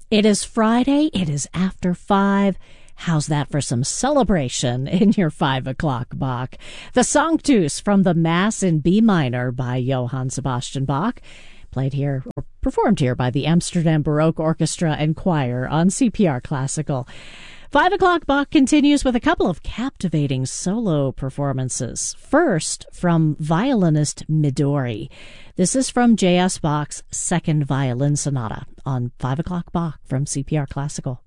It is Friday. It is after 5. How's that for some celebration in your 5 o'clock Bach? The Sanctus from the Mass in B minor by Johann Sebastian Bach, played here or performed here by the Amsterdam Baroque Orchestra and Choir on CPR Classical. 5 o'clock Bach continues with a couple of captivating solo performances. First, from violinist Midori. This is from J.S. Bach's Second Violin Sonata on 5 o'clock Bach from CPR Classical.